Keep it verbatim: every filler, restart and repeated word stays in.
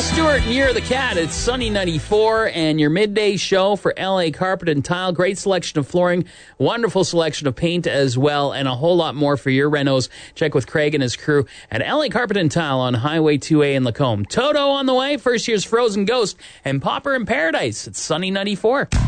Stewart and You're the Cat. It's Sunny ninety-four and your midday show for L A Carpet and Tile. Great selection of flooring, wonderful selection of paint as well, and a whole lot more for your renos. Check with Craig and his crew at L A Carpet and Tile on Highway two A in Lacombe. Toto on the way, first year's Frozen Ghost, and Popper in Paradise. It's Sunny ninety-four.